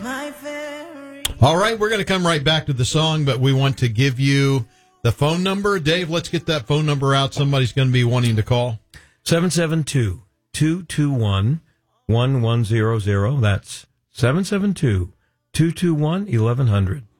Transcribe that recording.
All right, we're going to come right back to the song, but we want to give you the phone number. Dave, let's get that phone number out. Somebody's going to be wanting to call. 772-221-1100. That's 772-221-1100.